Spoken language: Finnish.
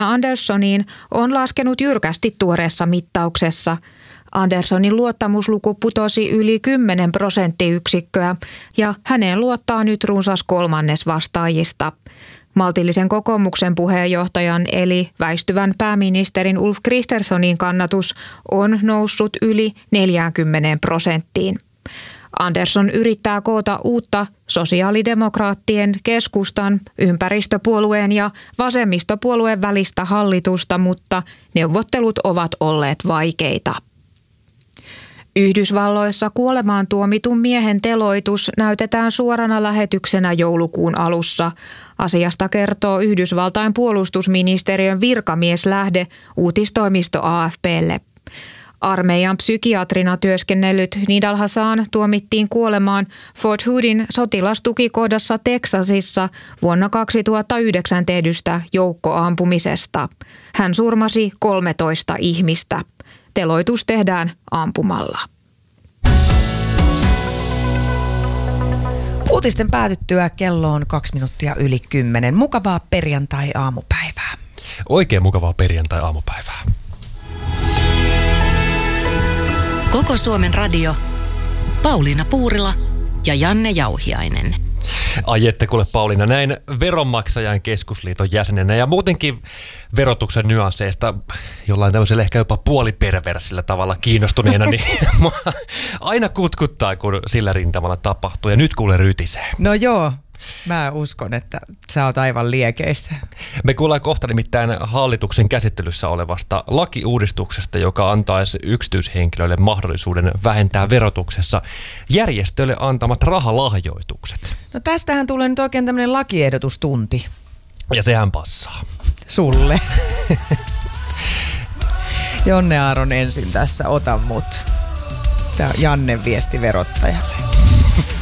Anderssoniin on laskenut jyrkästi tuoreessa mittauksessa. Anderssonin luottamusluku putosi yli 10 prosenttiyksikköä ja häneen luottaa nyt runsas kolmannes vastaajista. Maltillisen kokoomuksen puheenjohtajan eli väistyvän pääministerin Ulf Kristerssonin kannatus on noussut yli 40%. Andersson yrittää koota uutta sosiaalidemokraattien, keskustan, ympäristöpuolueen ja vasemmistopuolueen välistä hallitusta, mutta neuvottelut ovat olleet vaikeita. Yhdysvalloissa kuolemaan tuomitun miehen teloitus näytetään suorana lähetyksenä joulukuun alussa. Asiasta kertoo Yhdysvaltain puolustusministeriön virkamieslähde uutistoimisto AFP:lle. Armeijan psykiatrina työskennellyt Nidal Hasan tuomittiin kuolemaan Fort Hoodin sotilastukikohdassa Teksasissa vuonna 2009 tehdystä joukkoampumisesta. Hän surmasi 13 ihmistä. Teloitus tehdään ampumalla. Uutisten päätyttyä kello on 2 minuuttia yli 10. Mukavaa perjantai-aamupäivää. Oikein mukavaa perjantai-aamupäivää. Koko Suomen radio, Pauliina Puurila ja Janne Jauhiainen. Ai ette kuule Pauliina, näin Veronmaksajain keskusliiton jäsenenä ja muutenkin verotuksen nyansseista jollain tämmöisellä ehkä jopa puoliperversillä tavalla kiinnostuneena, niin aina kutkuttaa, kun sillä rintamalla tapahtuu ja nyt kuule rytisee. No joo. Mä uskon, että sä oot aivan liekeissä. Me kuullaan kohta nimittäin hallituksen käsittelyssä olevasta lakiuudistuksesta, joka antaisi yksityishenkilöille mahdollisuuden vähentää verotuksessa järjestöille antamat rahalahjoitukset. No tästähän tulee nyt oikein tämmöinen lakiehdotustunti. Ja sehän passaa. Sulle. Jonne Aaron ensin tässä, ota mut. Tää on Janne viesti verottajalle.